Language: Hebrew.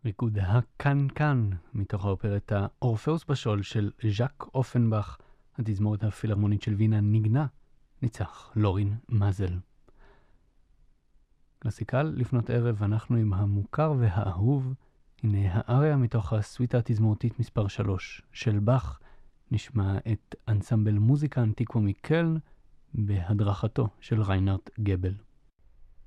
ריקוד הכאן כאן מתוך האופרטה אורפאוס בשול של ז'אק אופנבך, התזמורת הפילהרמונית של וינה ניגנה, ניצח לורין מזל. קלאסיקל לפנות ערב, אנחנו עם המוכר והאהוב, הנה האריה מתוך הסוויטה התזמורתית מספר 3 של באך, נשמע את אנסמבל מוזיקה אנטיקו מקלן בהדרכתו של ריינרד גבל.